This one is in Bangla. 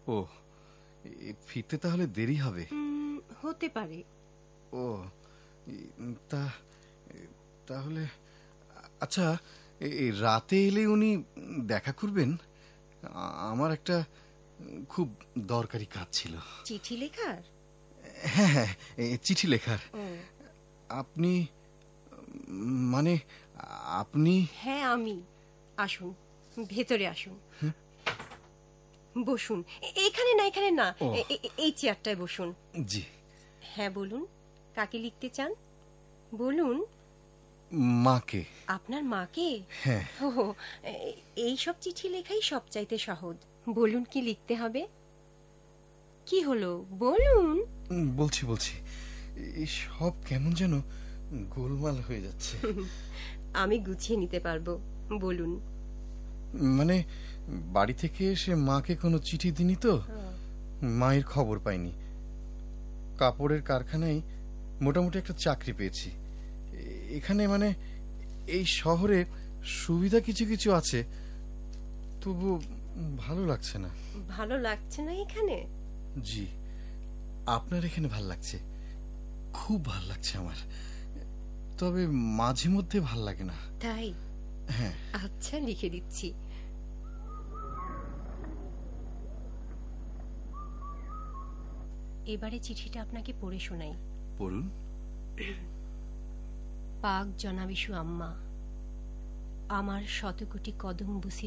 ও, ফিরতে তাহলে দেরি হবে? হতে পারে। ও, তা তাহলে আচ্ছা, রাতে এলে উনি দেখা করবেন? আমার একটা খুব দরকারি কাজ ছিল। চিঠি লেখার? হ্যাঁ হ্যাঁ, চিঠি লেখার। আপনি মানে আপনি? হ্যাঁ আমি। আসুন, ভেতরে আসুন। বসুন। এখানে না, এখানে না, এই চেয়ারটায় বসুন। জি। হ্যাঁ বলুন, কাকে লিখতে চান বলুন। মাকে। আপনার মাকে? হ্যাঁ। ও, এই সব চিঠি লেখাই সবচাইতে সহজ। বলুন কি লিখতে হবে। কি হলো বলুন। বলছি বলছি, এই সব কেমন যেন গোলমাল হয়ে যাচ্ছে। আমি গুছিয়ে নিতে পারবো, বলুন। মানে বাড়ি থেকে এসে মাকে কোনো চিঠি দিনি তো, মায়ের খবর পাইনি। কাপড়ের কারখানায় মোটামুটি একটা চাকরি পেয়েছি। এখানে মানে এই শহরে সুবিধা কিছু কিছু আছে, তবু ভালো লাগছে না। ভালো লাগছে না এখানে? জি, আপনার এখানে ভাল লাগছে, খুব ভাল লাগছে আমার। তবে মাঝে মধ্যে ভাল লাগে না। তাই? হ্যাঁ। আচ্ছা, লিখে দিচ্ছি। এবারে চিঠিটা আপনাকে পড়ে শোনাই। পড়ুন। পাক জনাবিশু আম্মা, আমার শতকোটি কদম বুসি